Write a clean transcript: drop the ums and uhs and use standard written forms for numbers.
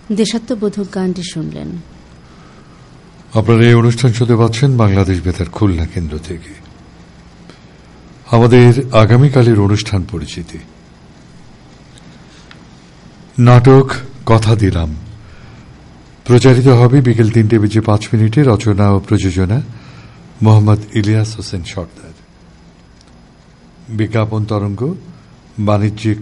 দেশাত্মবোধক গানটি শুনলেন। আপনারা এই অনুষ্ঠান শুনতে পাচ্ছেন বাংলাদেশ বেতার খুলনা কেন্দ্র থেকে। আমাদের আগামীকালের অনুষ্ঠান পরিচিতি। নাটক কথা দিলাম প্রচারিত হবে বিকেল 3:05। রচনা ও প্রযোজনা মোহাম্মদ ইলিয়াস হোসেন সর্দার। বিজ্ঞাপন তরঙ্গ বাণিজ্যিক